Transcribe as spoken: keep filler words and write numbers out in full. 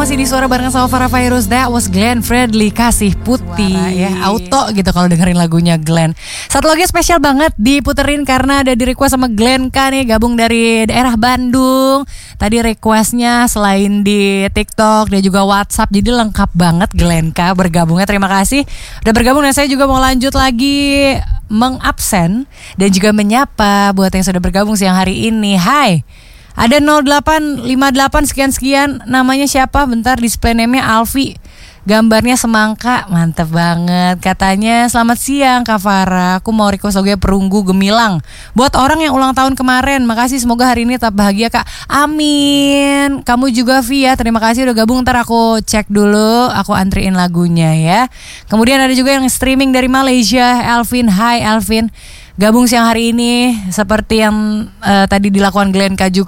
masih di Suara bareng sama Farah Fairuz. That was Glenn Fredly, Kasih Putih. Suara, ya, auto gitu kalau dengerin lagunya Glenn. Satu lagi spesial banget diputerin karena ada di request sama Glenn K nih, gabung dari daerah Bandung. Tadi requestnya selain di TikTok dia juga WhatsApp, jadi lengkap banget Glenn K bergabungnya. Terima kasih udah bergabung, dan saya juga mau lanjut lagi mengabsen dan juga menyapa buat yang sudah bergabung siang hari ini. Hai, ada nol delapan lima delapan sekian-sekian, namanya siapa? Bentar, display name-nya Alfi. Gambarnya semangka, mantep banget. Katanya, selamat siang Kak Farah, aku mau request lagunya Perunggu Gemilang buat orang yang ulang tahun kemarin. Makasih, semoga hari ini tetap bahagia Kak. Amin. Kamu juga Via, terima kasih udah gabung. Ntar aku cek dulu, aku antriin lagunya ya. Kemudian ada juga yang streaming dari Malaysia, Elvin. Hai Elvin, gabung siang hari ini seperti yang uh, tadi dilakukan Glenn K juga.